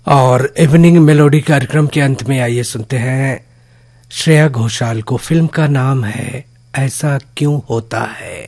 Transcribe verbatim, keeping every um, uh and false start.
और evening melody कार्यक्रम के अंत में आइए सुनते हैं श्रेया घोषाल को। फिल्म का नाम है ऐसा क्यों होता है।